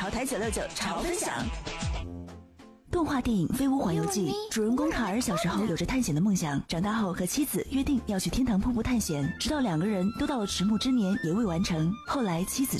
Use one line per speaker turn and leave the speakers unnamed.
潮台969潮分享。
动画电影《飞屋环游记》，主人公卡尔小时候有着探险的梦想，长大后和妻子约定要去天堂瀑布探险，直到2个人都到了迟暮之年也未完成。后来妻子